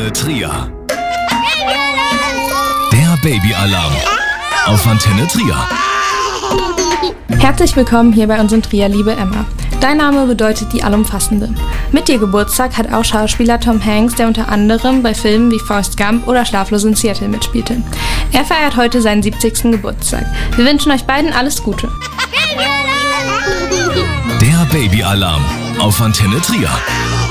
Antenne Trier. Der Babyalarm auf Antenne Trier. Herzlich willkommen hier bei uns in Trier, liebe Emma. Dein Name bedeutet die Allumfassende. Mit dir Geburtstag hat auch Schauspieler Tom Hanks, der unter anderem bei Filmen wie Forrest Gump oder Schlaflos in Seattle mitspielte. Er feiert heute seinen 70. Geburtstag. Wir wünschen euch beiden alles Gute. Der Babyalarm auf Antenne Trier.